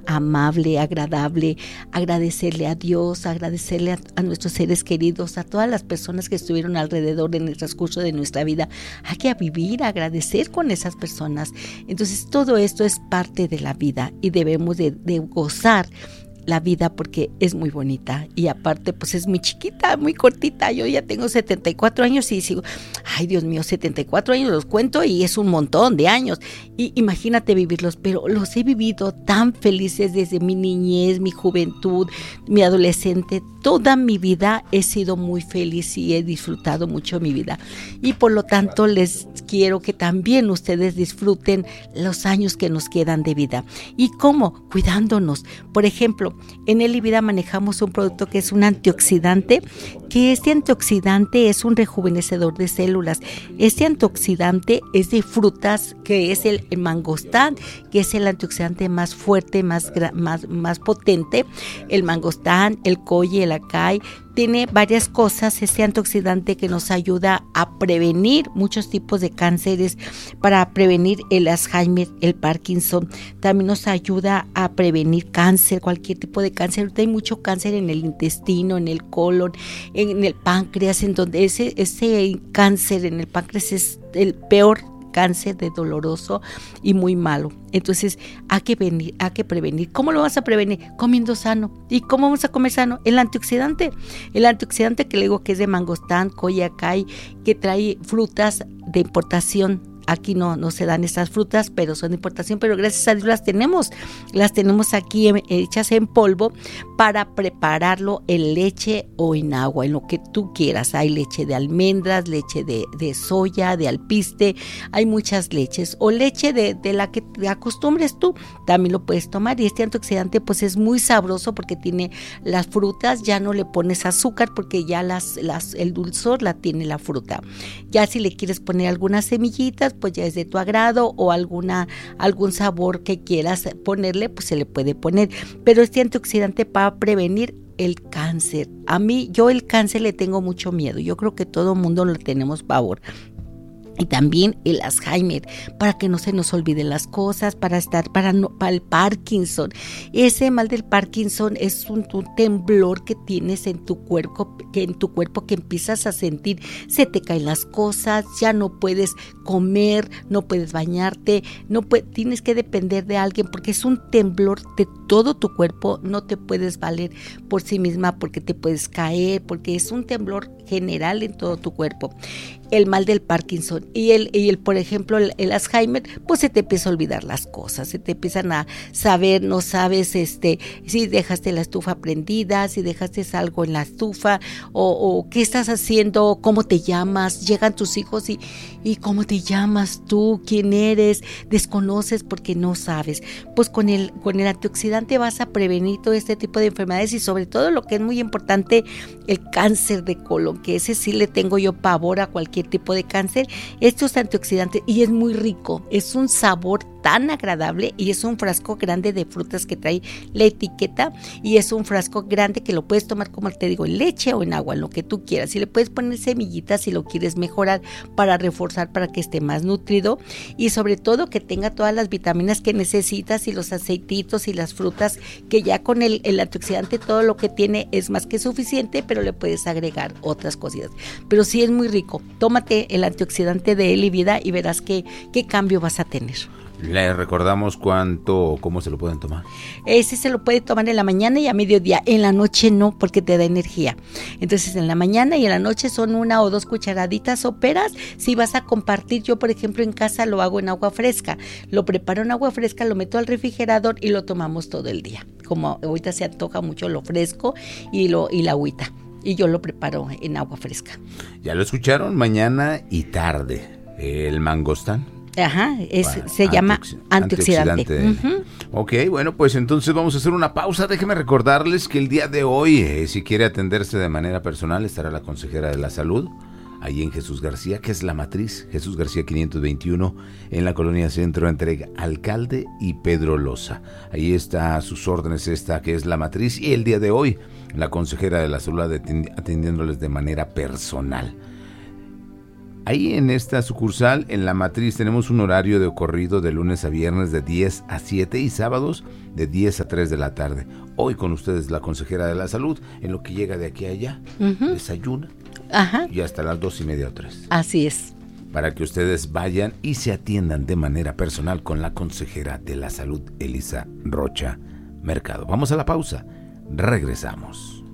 amable, agradable, agradecerle a Dios, agradecerle a nuestros seres queridos, a todas las personas que estuvieron alrededor en el transcurso de nuestra vida. Hay que vivir, agradecer con esas personas. Entonces todo esto es parte de la vida y debemos de gozar la vida porque es muy bonita y aparte pues es muy chiquita, muy cortita. Yo ya tengo 74 años y sigo, ay Dios mío, 74 años los cuento y es un montón de años y imagínate vivirlos, pero los he vivido tan felices desde mi niñez, mi juventud, mi adolescente, toda mi vida he sido muy feliz y he disfrutado mucho mi vida y por lo tanto les quiero que también ustedes disfruten los años que nos quedan de vida. ¿Y cómo? Cuidándonos. Por ejemplo, en Elivida manejamos un producto que es un antioxidante, que este antioxidante es un rejuvenecedor de células. Este antioxidante es de frutas, que es el mangostán, que es el antioxidante más fuerte, más potente. El mangostán, el colle, el acai, tiene varias cosas, este antioxidante que nos ayuda a prevenir muchos tipos de cánceres, para prevenir el Alzheimer, el Parkinson, también nos ayuda a prevenir cáncer, cualquier tipo de cáncer. Ahorita hay mucho cáncer en el intestino, en el colon, en el páncreas, en donde ese cáncer en el páncreas es el peor cáncer, de doloroso y muy malo. Entonces hay que prevenir. ¿Cómo lo vas a prevenir? Comiendo sano. ¿Y cómo vamos a comer sano? El antioxidante que le digo que es de mangostán, colla, acai, que trae frutas de importación. Aquí no se dan estas frutas, pero son de importación, pero gracias a Dios las tenemos aquí hechas en polvo para prepararlo en leche o en agua, en lo que tú quieras. Hay leche de almendras, leche de soya, de alpiste, hay muchas leches, o leche de la que te acostumbres tú, también lo puedes tomar. Y este antioxidante pues es muy sabroso porque tiene las frutas, ya no le pones azúcar porque ya el dulzor la tiene la fruta. Ya si le quieres poner algunas semillitas, pues ya es de tu agrado, o algún sabor que quieras ponerle, pues se le puede poner. Pero este antioxidante para prevenir el cáncer. Yo el cáncer le tengo mucho miedo. Yo creo que todo mundo le tenemos pavor. Y también el Alzheimer, para que no se nos olviden las cosas, para el Parkinson. Ese mal del Parkinson es un temblor que tienes en tu cuerpo, que empiezas a sentir, se te caen las cosas, ya no puedes comer, no puedes bañarte, tienes que depender de alguien, porque es un temblor de todo tu cuerpo, no te puedes valer por sí misma, porque te puedes caer, porque es un temblor general en todo tu cuerpo. El mal del Parkinson y el por ejemplo el Alzheimer, pues se te empieza a olvidar las cosas, se te empiezan a saber, no sabes si dejaste la estufa prendida, si dejaste algo en la estufa, o qué estás haciendo, cómo te llamas. Llegan tus hijos y cómo te llamas tú, quién eres, desconoces porque no sabes. Pues con el antioxidante vas a prevenir todo este tipo de enfermedades, y sobre todo lo que es muy importante, el cáncer de colon, que ese sí le tengo yo pavor a cualquier tipo de cáncer. Estos antioxidantes, y es muy rico, es un sabor tan agradable, y es un frasco grande de frutas que trae la etiqueta, y es un frasco grande que lo puedes tomar, como te digo, en leche o en agua, en lo que tú quieras, y le puedes poner semillitas si lo quieres mejorar, para reforzar, para que esté más nutrido, y sobre todo que tenga todas las vitaminas que necesitas, y los aceititos y las frutas, que ya con el antioxidante todo lo que tiene es más que suficiente, pero le puedes agregar otras cositas. Pero sí es muy rico. Tómate el antioxidante de Elivida y verás qué cambio vas a tener. ¿Le recordamos cuánto o cómo se lo pueden tomar? Ese se lo puede tomar en la mañana y a mediodía. En la noche no, porque te da energía. Entonces en la mañana y en la noche son 1 o 2 cucharaditas soperas. Si vas a compartir, yo por ejemplo en casa lo hago en agua fresca. Lo preparo en agua fresca, lo meto al refrigerador y lo tomamos todo el día. Como ahorita se antoja mucho lo fresco y la agüita. Y yo lo preparo en agua fresca. Ya lo escucharon, mañana y tarde. El mangostán. Ajá, se llama antioxidante. Uh-huh. Ok, bueno, pues entonces vamos a hacer una pausa. Déjeme recordarles que el día de hoy, si quiere atenderse de manera personal, estará la consejera de la salud, ahí en Jesús García, que es La Matriz, Jesús García 521, en la Colonia Centro, entre Alcalde y Pedro Loza. Ahí está a sus órdenes esta que es La Matriz, y el día de hoy, la consejera de la salud atendiéndoles de manera personal. Ahí en esta sucursal, en La Matriz, tenemos un horario de corrido de lunes a viernes de 10 a 7 y sábados de 10 a 3 de la tarde. Hoy con ustedes la consejera de la salud, en lo que llega de aquí a allá, desayuna y hasta las 2:30 o 3. Así es. Para que ustedes vayan y se atiendan de manera personal con la consejera de la salud, Elisa Rocha Mercado. Vamos a la pausa, regresamos.